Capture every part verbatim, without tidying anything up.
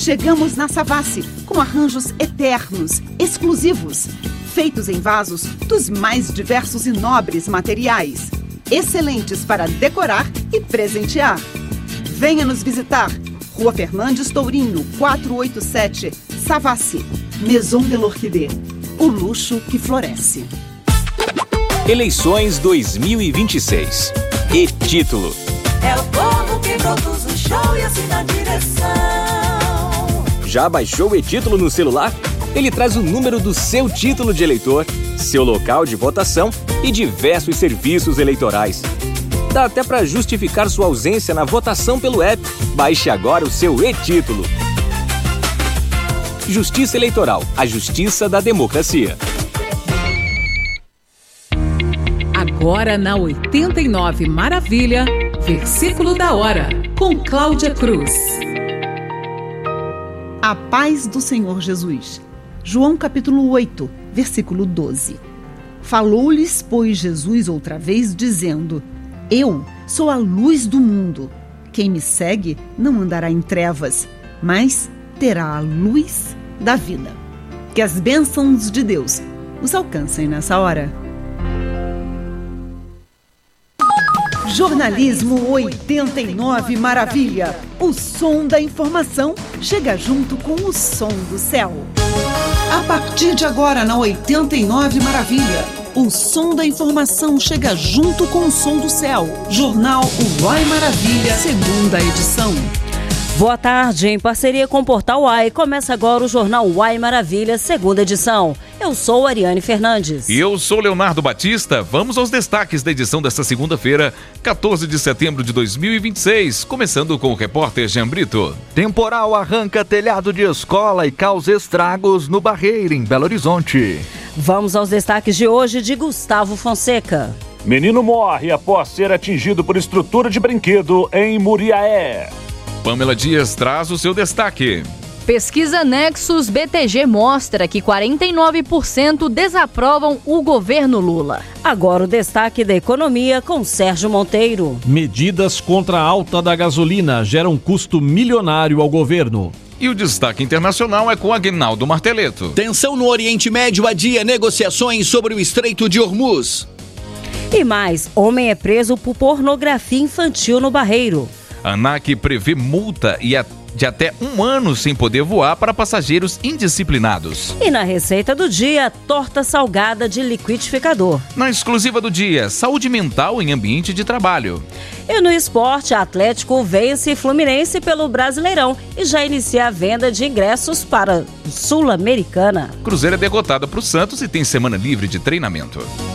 Chegamos na Savassi com arranjos eternos, exclusivos, feitos em vasos dos mais diversos e nobres materiais, excelentes para decorar e presentear. Venha nos visitar. Rua Fernandes Tourinho, quatrocentos e oitenta e sete, Savassi. Maison de l'Orchidée, o luxo que floresce. Eleições dois mil e vinte e seis. E-título. É o povo que produz o show e assim na direção. Já baixou o e-título no celular? Ele traz o número do seu título de eleitor, seu local de votação e diversos serviços eleitorais. Dá até para justificar sua ausência na votação pelo app. Baixe agora o seu e-título. Justiça Eleitoral, a justiça da democracia. Agora na oitenta e nove Maravilha, versículo da hora, com Cláudia Cruz. A paz do Senhor Jesus. João capítulo oito, versículo doze. Falou-lhes, pois, Jesus outra vez, dizendo: Eu sou a luz do mundo. Quem me segue não andará em trevas, mas terá a luz da vida. Que as bênçãos de Deus os alcancem nessa hora. Jornalismo oitenta e nove Maravilha. O som da informação chega junto com o som do céu. A partir de agora na oitenta e nove Maravilha, o som da informação chega junto com o som do céu. Jornal Uai Maravilha, segunda edição. Boa tarde, em parceria com o Portal Uai, começa agora o Jornal Uai Maravilha, segunda edição. Eu sou Ariane Fernandes. E eu sou Leonardo Batista. Vamos aos destaques da edição desta segunda-feira, quatorze de setembro de dois mil e vinte e seis, começando com o repórter Jean Brito. Temporal arranca telhado de escola e causa estragos no Barreiro, em Belo Horizonte. Vamos aos destaques de hoje de Gustavo Fonseca. Menino morre após ser atingido por estrutura de brinquedo em Muriaé. Pamela Dias traz o seu destaque. Pesquisa Nexus B T G mostra que quarenta e nove por cento desaprovam o governo Lula. Agora o destaque da economia com Sérgio Monteiro. Medidas contra a alta da gasolina geram custo milionário ao governo. E o destaque internacional é com Aguinaldo Marteleto. Tensão no Oriente Médio adia negociações sobre o Estreito de Hormuz. E mais, homem é preso por pornografia infantil no Barreiro. A ANAC prevê multa e a de até um ano sem poder voar para passageiros indisciplinados. E na receita do dia, torta salgada de liquidificador. Na exclusiva do dia, saúde mental em ambiente de trabalho. E no esporte, Atlético vence Fluminense pelo Brasileirão e já inicia a venda de ingressos para Sul-Americana. Cruzeiro é derrotada para o Santos e tem semana livre de treinamento.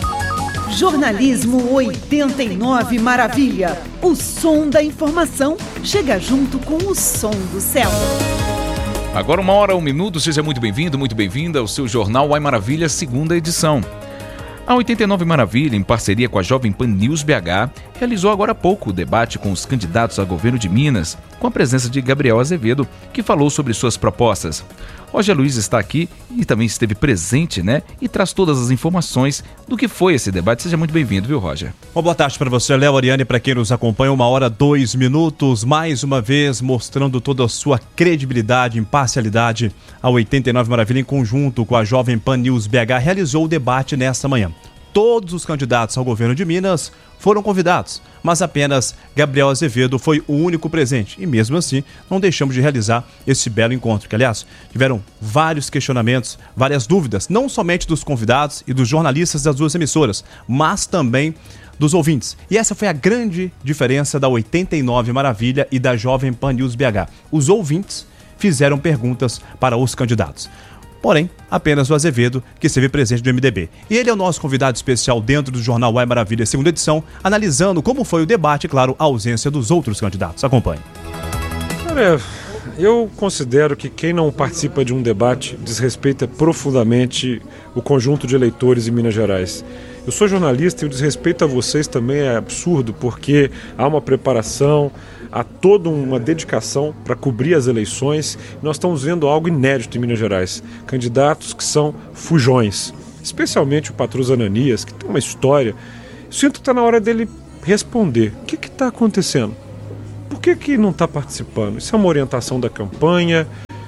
Jornalismo oitenta e nove Maravilha. O som da informação chega junto com o som do céu. Agora uma hora, um minuto, seja muito bem-vindo, muito bem-vinda ao seu Jornal Uai Maravilha, segunda edição. A oitenta e nove Maravilha, em parceria com a Jovem Pan News B H, realizou agora há pouco o debate com os candidatos a governo de Minas, com a presença de Gabriel Azevedo, que falou sobre suas propostas. Roger Luiz está aqui e também esteve presente, né? E traz todas as informações do que foi esse debate. Seja muito bem-vindo, viu, Roger? Uma boa tarde para você, Léo, Ariane, para quem nos acompanha. Uma hora, dois minutos, mais uma vez mostrando toda a sua credibilidade, imparcialidade. A oitenta e nove Maravilha, em conjunto com a Jovem Pan News B H, realizou o debate nesta manhã. Todos os candidatos ao governo de Minas foram convidados, mas apenas Gabriel Azevedo foi o único presente. E mesmo assim, não deixamos de realizar esse belo encontro, que, aliás, tiveram vários questionamentos, várias dúvidas, não somente dos convidados e dos jornalistas das duas emissoras, mas também dos ouvintes. E essa foi a grande diferença da oitenta e nove Maravilha e da Jovem Pan News B H. Os ouvintes fizeram perguntas para os candidatos. Porém, apenas o Azevedo, que esteve presente do M D B. E ele é o nosso convidado especial dentro do Jornal Uai Maravilha, segunda edição, analisando como foi o debate e, claro, a ausência dos outros candidatos. Acompanhe. Olha, eu considero que quem não participa de um debate desrespeita profundamente o conjunto de eleitores em Minas Gerais. Eu sou jornalista e o desrespeito a vocês também é absurdo, porque há uma preparação, há toda uma dedicação para cobrir as eleições. Nós estamos vendo algo inédito em Minas Gerais. Candidatos que são fujões, especialmente o Patrus Ananias, que tem uma história. Sinto que está na hora dele responder. O que está acontecendo? Por que, que não está participando? Isso é uma orientação da campanha?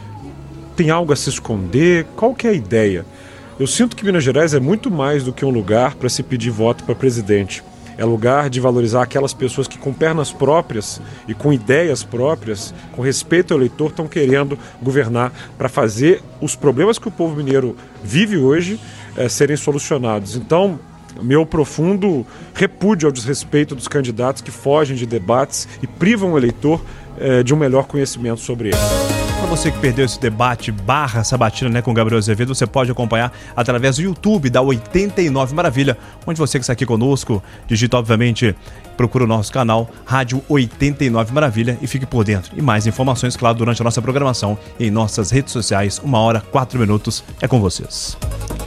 Tem algo a se esconder? Qual que é a ideia? Eu sinto que Minas Gerais é muito mais do que um lugar para se pedir voto para presidente. É lugar de valorizar aquelas pessoas que com pernas próprias e com ideias próprias, com respeito ao eleitor, estão querendo governar para fazer os problemas que o povo mineiro vive hoje é, serem solucionados. Então, meu profundo repúdio ao desrespeito dos candidatos que fogem de debates e privam o eleitor é, de um melhor conhecimento sobre ele. Para você que perdeu esse debate barra sabatina, né, com o Gabriel Azevedo, você pode acompanhar através do YouTube da oitenta e nove Maravilha, onde você que está aqui conosco, digita obviamente, procura o nosso canal Rádio oitenta e nove Maravilha e fique por dentro. E mais informações, claro, durante a nossa programação em nossas redes sociais. Uma hora, quatro minutos, é com vocês.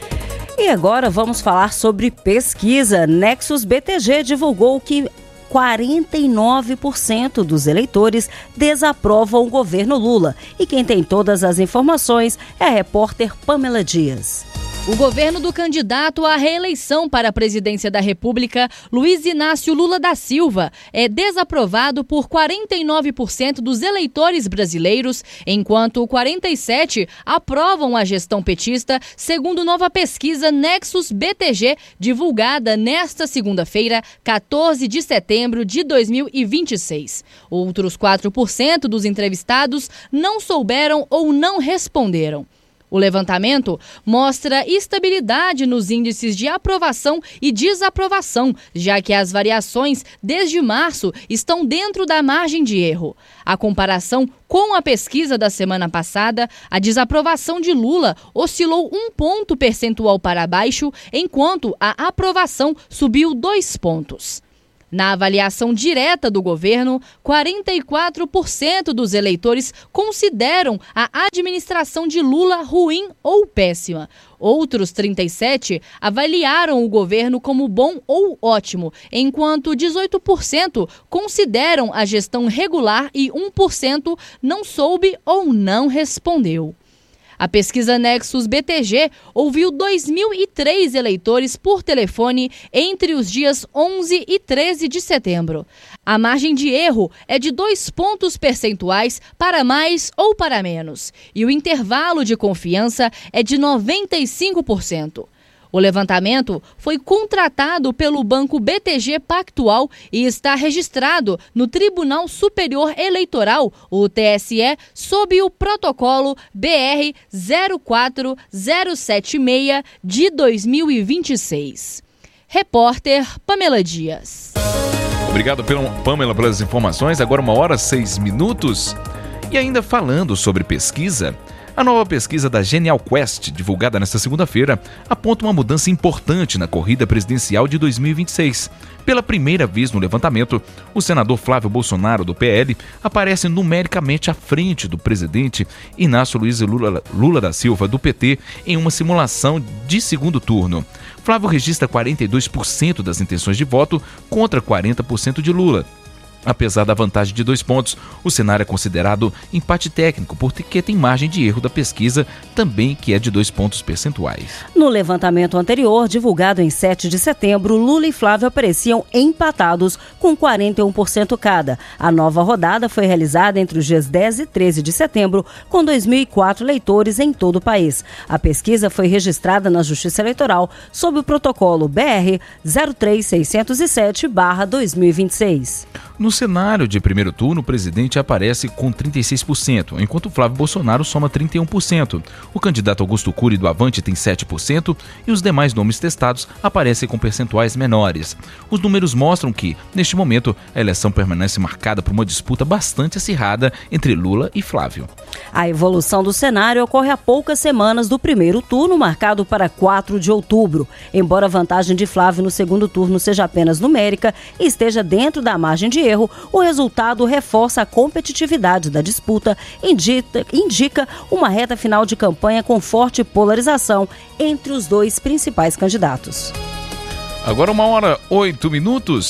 E agora vamos falar sobre pesquisa. Nexus B T G divulgou que quarenta e nove por cento dos eleitores desaprovam o governo Lula. E quem tem todas as informações é a repórter Pamela Dias. O governo do candidato à reeleição para a presidência da República, Luiz Inácio Lula da Silva, é desaprovado por quarenta e nove por cento dos eleitores brasileiros, enquanto quarenta e sete por cento aprovam a gestão petista, segundo nova pesquisa Nexus B T G, divulgada nesta segunda-feira, quatorze de setembro de dois mil e vinte e seis. Outros quatro por cento dos entrevistados não souberam ou não responderam. O levantamento mostra estabilidade nos índices de aprovação e desaprovação, já que as variações desde março estão dentro da margem de erro. A comparação com a pesquisa da semana passada, a desaprovação de Lula oscilou um ponto percentual para baixo, enquanto a aprovação subiu dois pontos. Na avaliação direta do governo, quarenta e quatro por cento dos eleitores consideram a administração de Lula ruim ou péssima. Outros trinta e sete por cento avaliaram o governo como bom ou ótimo, enquanto dezoito por cento consideram a gestão regular e um por cento não soube ou não respondeu. A pesquisa Nexus B T G ouviu dois mil e três eleitores por telefone entre os dias onze e treze de setembro. A margem de erro é de dois pontos percentuais para mais ou para menos, e o intervalo de confiança é de noventa e cinco por cento. O levantamento foi contratado pelo Banco B T G Pactual e está registrado no Tribunal Superior Eleitoral, o T S E, sob o protocolo B R zero quatro zero sete seis de dois mil e vinte e seis. Repórter Pamela Dias. Obrigado, Pamela, pelas informações. Agora uma hora, seis minutos. E ainda falando sobre pesquisa, a nova pesquisa da Genial Quest, divulgada nesta segunda-feira, aponta uma mudança importante na corrida presidencial de dois mil e vinte e seis. Pela primeira vez no levantamento, o senador Flávio Bolsonaro, do P L, aparece numericamente à frente do presidente Inácio Luiz Lula, Lula da Silva, do P T, em uma simulação de segundo turno. Flávio registra quarenta e dois por cento das intenções de voto contra quarenta por cento de Lula. Apesar da vantagem de dois pontos, o cenário é considerado empate técnico, porque tem margem de erro da pesquisa também, que é de dois pontos percentuais. No levantamento anterior, divulgado em sete de setembro, Lula e Flávio apareciam empatados com quarenta e um por cento cada. A nova rodada foi realizada entre os dias dez e treze de setembro, com dois mil e quatro eleitores em todo o país. A pesquisa foi registrada na Justiça Eleitoral sob o protocolo B R zero três seiscentos e sete barra dois mil e vinte e seis. No cenário de primeiro turno, o presidente aparece com trinta e seis por cento, enquanto Flávio Bolsonaro soma trinta e um por cento. O candidato Augusto Cury do Avante tem sete por cento e os demais nomes testados aparecem com percentuais menores. Os números mostram que, neste momento, a eleição permanece marcada por uma disputa bastante acirrada entre Lula e Flávio. A evolução do cenário ocorre a poucas semanas do primeiro turno, marcado para quatro de outubro. Embora a vantagem de Flávio no segundo turno seja apenas numérica e esteja dentro da margem de erro, o resultado reforça a competitividade da disputa e indica, indica uma reta final de campanha com forte polarização entre os dois principais candidatos. Agora uma hora, oito minutos.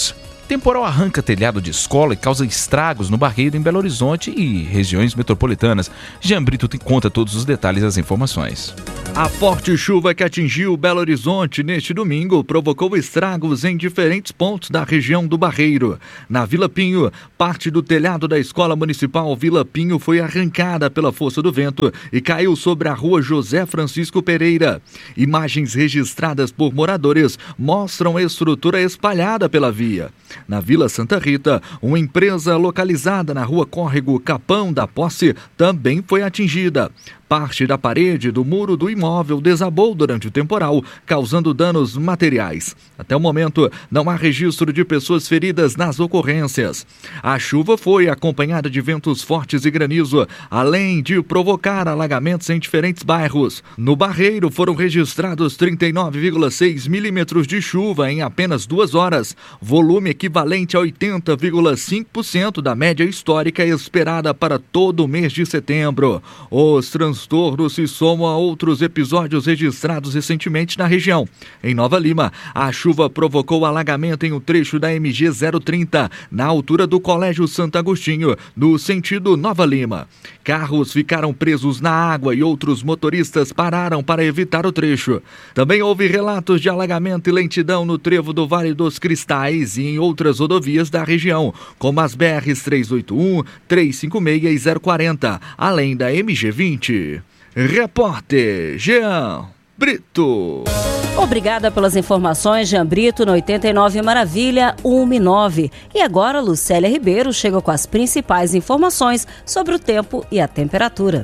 Temporal arranca telhado de escola e causa estragos no Barreiro, em Belo Horizonte e regiões metropolitanas. Jean Brito conta todos os detalhes das informações. A forte chuva que atingiu Belo Horizonte neste domingo provocou estragos em diferentes pontos da região do Barreiro. Na Vila Pinho, parte do telhado da Escola Municipal Vila Pinho foi arrancada pela força do vento e caiu sobre a rua José Francisco Pereira. Imagens registradas por moradores mostram a estrutura espalhada pela via. Na Vila Santa Rita, uma empresa localizada na rua Córrego Capão da Posse também foi atingida. Parte da parede do muro do imóvel desabou durante o temporal, causando danos materiais. Até o momento, não há registro de pessoas feridas nas ocorrências. A chuva foi acompanhada de ventos fortes e granizo, além de provocar alagamentos em diferentes bairros. No Barreiro, foram registrados trinta e nove vírgula seis milímetros de chuva em apenas duas horas, volume equivalente a oitenta vírgula cinco por cento da média histórica esperada para todo o mês de setembro. Os transtornos se somam a outros episódios registrados recentemente na região. Em Nova Lima, a chuva provocou alagamento em um trecho da M G zero trinta, na altura do Colégio Santo Agostinho, no sentido Nova Lima. Carros ficaram presos na água e outros motoristas pararam para evitar o trecho. Também houve relatos de alagamento e lentidão no trevo do Vale dos Cristais e em outras rodovias da região, como as B Rs trezentos e oitenta e um, trezentos e cinquenta e seis e zero quarenta, além da M G vinte. Repórter Jean Brito. Obrigada pelas informações, Jean Brito, no oitenta e nove Maravilha, cento e nove. E agora, Lucélia Ribeiro chega com as principais informações sobre o tempo e a temperatura.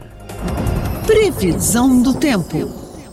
Previsão do tempo.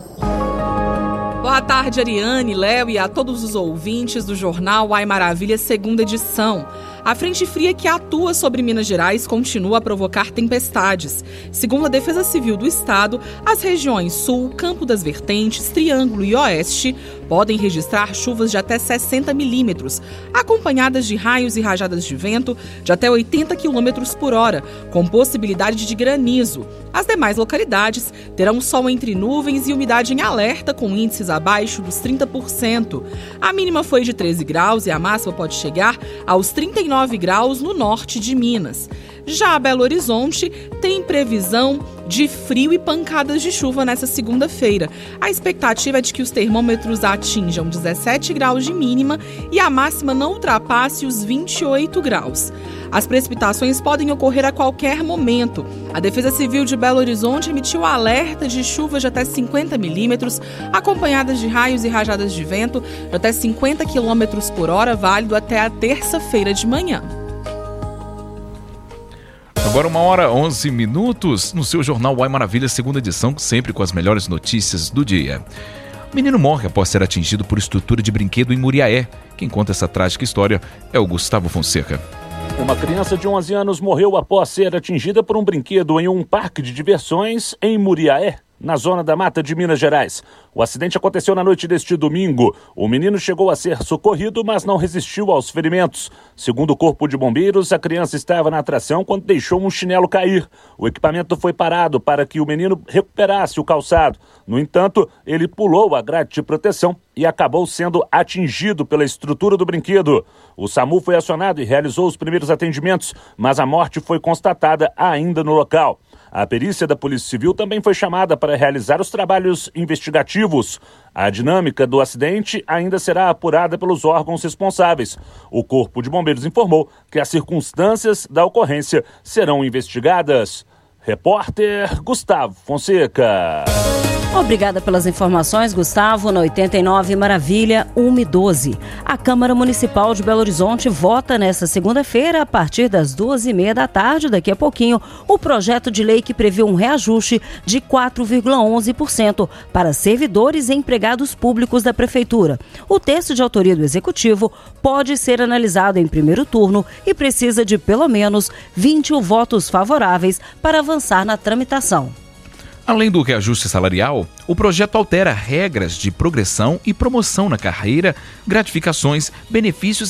Boa tarde, Ariane, Léo e a todos os ouvintes do Jornal Ai Maravilha, segunda edição. A frente fria que atua sobre Minas Gerais continua a provocar tempestades. Segundo a Defesa Civil do Estado, as regiões Sul, Campo das Vertentes, Triângulo e Oeste podem registrar chuvas de até sessenta milímetros, acompanhadas de raios e rajadas de vento de até oitenta quilômetros por hora, com possibilidade de granizo. As demais localidades terão sol entre nuvens e umidade em alerta, com índices abaixo dos trinta por cento. A mínima foi de treze graus e a máxima pode chegar aos trinta e nove graus no norte de Minas. Já Belo Horizonte tem previsão de frio e pancadas de chuva nessa segunda-feira. A expectativa é de que os termômetros atinjam dezessete graus de mínima e a máxima não ultrapasse os vinte e oito graus. As precipitações podem ocorrer a qualquer momento. A Defesa Civil de Belo Horizonte emitiu alerta de chuvas de até cinquenta milímetros, acompanhadas de raios e rajadas de vento de até cinquenta quilômetros por hora, válido até a terça-feira de manhã. Agora uma hora, onze minutos, no seu Jornal Ai Maravilha, segunda edição, sempre com as melhores notícias do dia. Menino morre após ser atingido por estrutura de brinquedo em Muriaé. Quem conta essa trágica história é o Gustavo Fonseca. Uma criança de onze anos morreu após ser atingida por um brinquedo em um parque de diversões em Muriaé, na zona da Mata de Minas Gerais. O acidente aconteceu na noite deste domingo. O menino chegou a ser socorrido, mas não resistiu aos ferimentos. Segundo o Corpo de Bombeiros, a criança estava na atração quando deixou um chinelo cair. O equipamento foi parado para que o menino recuperasse o calçado. No entanto, ele pulou a grade de proteção e acabou sendo atingido pela estrutura do brinquedo. O SAMU foi acionado e realizou os primeiros atendimentos, mas a morte foi constatada ainda no local. A perícia da Polícia Civil também foi chamada para realizar os trabalhos investigativos. A dinâmica do acidente ainda será apurada pelos órgãos responsáveis. O Corpo de Bombeiros informou que as circunstâncias da ocorrência serão investigadas. Repórter Gustavo Fonseca. Obrigada pelas informações, Gustavo. Na oitenta e nove Maravilha, cento e doze. A Câmara Municipal de Belo Horizonte vota nesta segunda-feira, a partir das duas e meia da tarde, daqui a pouquinho, o projeto de lei que prevê um reajuste de quatro vírgula onze por cento para servidores e empregados públicos da Prefeitura. O texto de autoria do Executivo pode ser analisado em primeiro turno e precisa de pelo menos vinte votos favoráveis para avançar na tramitação. Além do reajuste salarial, o projeto altera regras de progressão e promoção na carreira, gratificações, benefícios